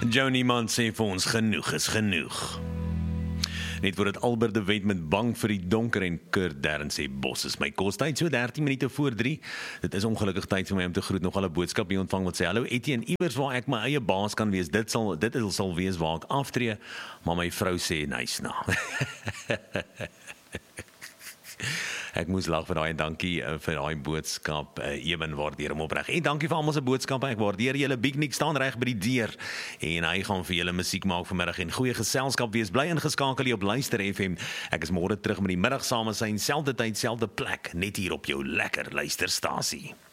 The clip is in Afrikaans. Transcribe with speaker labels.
Speaker 1: Joni Man sê vir ons, genoeg is genoeg. Net word het Albert de Wet met bang vir die donker en Kurt Darren sê bos is my kos. Tyd so 13 minute voor 3. Dit is ongelukkig tyd vir my om te groet. Nog al 'n boodskap hier ontvang wat sê, hallo Etienne, iewers waar ek my eie baas kan wees. Dit sal wees waar ek aftree, maar my vrou sê nice na. Ek moes lag vir daai en dankie vir daai boodskap, Eben, waardeer hom opreg. En dankie vir almal se boodskappe, ek waardeer julle. Big Nick staan reg by die deur en hy gaan vir julle musiek maak vanmiddag en goeie geselskap wees. Bly ingeskakel hier op Luister FM. Ek is môre terug met die middag saam, selfde tyd, selfde plek, net hier op jou lekker luisterstasie.